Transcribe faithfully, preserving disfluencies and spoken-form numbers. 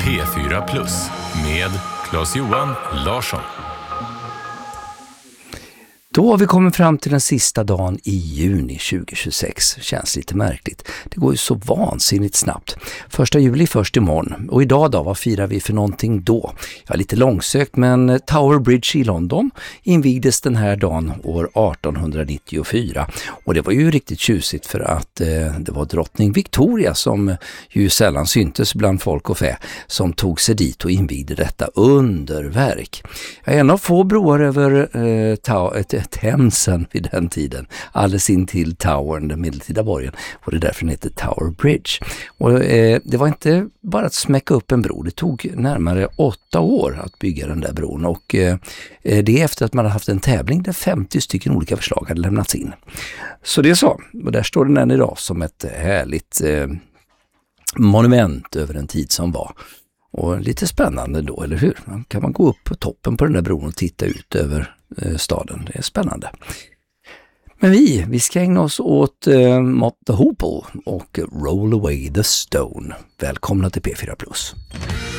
P fyra plus med Claes-Johan Larsson. Då har vi kommit fram till den sista dagen i juni tjugohundratjugosex. Känns lite märkligt. Det går ju så vansinnigt snabbt. Första juli först imorgon. Och idag då, vad firar vi för någonting då? Ja, lite långsökt, men Tower Bridge i London invigdes den här dagen år artonhundranittiofyra. Och det var ju riktigt tjusigt för att eh, det var drottning Victoria som ju sällan syntes bland folk och fä som tog sig dit och invigde detta underverk. Ja, en av få broar över eh, ta- ett Themsen vid den tiden, alldeles in till Towern, den medeltida borgen, och det är därför den heter Tower Bridge. Och eh, det var inte bara att smäcka upp en bro, det tog närmare åtta år att bygga den där bron, och eh, det är efter att man har haft en tävling där femtio stycken olika förslag hade lämnats in. Så det är så, och där står den än idag som ett härligt eh, monument över en tid som var. Och lite spännande då, eller hur? Kan man gå upp på toppen på den där bron och titta ut över eh, staden. Det är spännande. Men vi, vi ska ägna oss åt eh, Mott the Hoople och Roll Away the Stone. Välkomna till P fyra plus.